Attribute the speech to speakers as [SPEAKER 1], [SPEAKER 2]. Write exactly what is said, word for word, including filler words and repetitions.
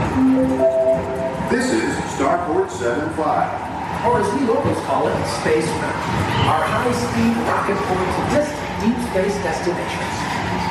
[SPEAKER 1] This is Starport seven five.
[SPEAKER 2] Or as we locals call it, Space Mountain. Our high-speed rocket point to distant deep space destinations.